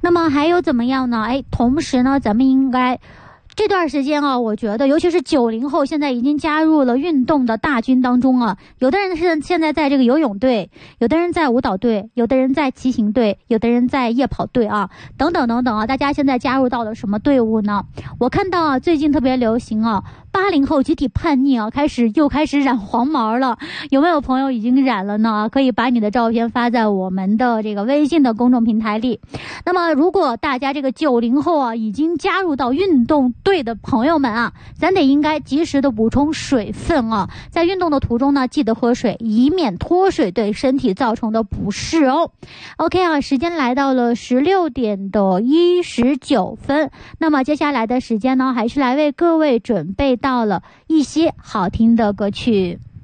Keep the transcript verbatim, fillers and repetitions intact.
那么还有怎么样呢？哎，同时呢，咱们应该这段时间啊，我觉得尤其是九零后，现在已经加入了运动的大军当中啊。有的人是现在在这个游泳队，有的人在舞蹈队，有的人在骑行队，有的人在夜跑队啊，等等等等啊。大家现在加入到了什么队伍呢？我看到啊，最近特别流行啊，八零后集体叛逆啊，开始又开始染黄毛了。有没有朋友已经染了呢？可以把你的照片发在我们的这个微信的公众平台里。那么如果大家这个九零后啊已经加入到运动队的朋友们啊，咱得应该及时的补充水分啊，在运动的途中呢，记得喝水，以免脱水对身体造成的不适哦。OK 啊，时间来到了十六点的一十九分，那么接下来的时间呢，还是来为各位准备到了一些好听的歌曲。